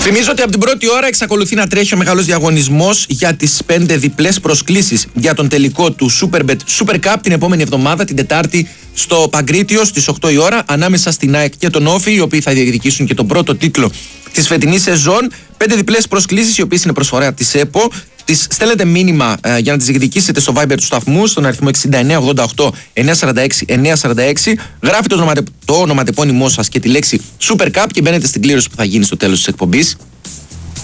Θυμίζω ότι από την πρώτη ώρα εξακολουθεί να τρέχει ο μεγάλος διαγωνισμός για τις 5 διπλές προσκλήσεις για τον τελικό του Superbet Super Cup την επόμενη εβδομάδα, την Τετάρτη, στο Παγκρίτιο στις 8 η ώρα, ανάμεσα στην ΑΕΚ και τον Όφη, οι οποίοι θα διεκδικήσουν και τον πρώτο τίτλο της φετινής σεζόν. 5 διπλές προσκλήσεις, οι οποίες είναι προσφορά της ΕΠΟ. Τις στέλνετε μήνυμα για να τις διεκδικήσετε στο Viber του σταθμού, στον αριθμό 6988 946 946. Γράφετε το ονοματεπώνυμό σας και τη λέξη Super Cup και μπαίνετε στην κλήρωση που θα γίνει στο τέλος της εκπομπής.